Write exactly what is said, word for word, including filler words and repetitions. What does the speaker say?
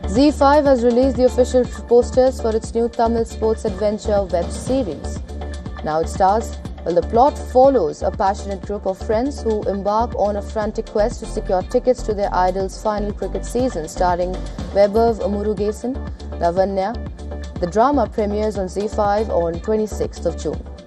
Zee five has released the official posters for its new Tamil sports adventure web series. Now it stars. Well, the plot follows a passionate group of friends who embark on a frantic quest to secure tickets to their idol's final cricket season, starring Vaibhav Murugesan, Lavanya. The drama premieres on Zee five on twenty-sixth of June.